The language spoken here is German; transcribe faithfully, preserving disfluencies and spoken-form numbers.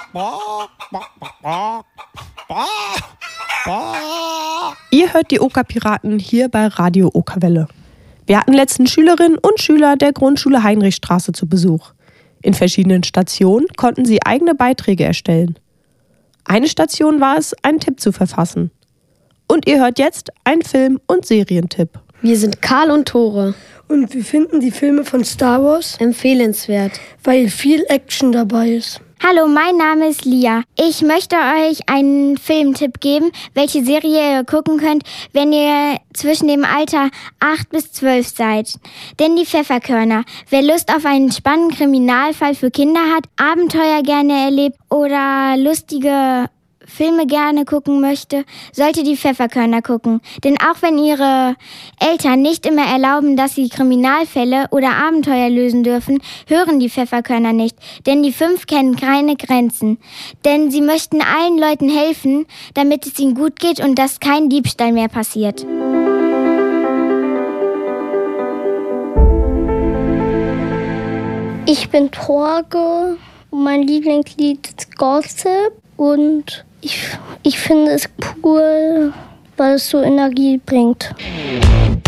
Ihr hört die Oka-Piraten hier bei Radio Okerwelle. Wir hatten letztens Schülerinnen und Schüler der Grundschule Heinrichstraße zu Besuch. In verschiedenen Stationen konnten sie eigene Beiträge erstellen. Eine Station war es, einen Tipp zu verfassen. Und ihr hört jetzt einen Film- und Serientipp. Wir sind Karl und Tore. Und wir finden die Filme von Star Wars empfehlenswert, weil viel Action dabei ist. Hallo, mein Name ist Lia. Ich möchte euch einen Filmtipp geben, welche Serie ihr gucken könnt, wenn ihr zwischen dem Alter acht bis zwölf seid. Denn die Pfefferkörner. Wer Lust auf einen spannenden Kriminalfall für Kinder hat, Abenteuer gerne erlebt oder lustige Filme gerne gucken möchte, sollte die Pfefferkörner gucken. Denn auch wenn ihre Eltern nicht immer erlauben, dass sie Kriminalfälle oder Abenteuer lösen dürfen, hören die Pfefferkörner nicht. Denn die fünf kennen keine Grenzen. Denn sie möchten allen Leuten helfen, damit es ihnen gut geht und dass kein Diebstahl mehr passiert. Ich bin Torge und mein Lieblingslied ist Gossip und Ich, ich finde es cool, weil es so Energie bringt.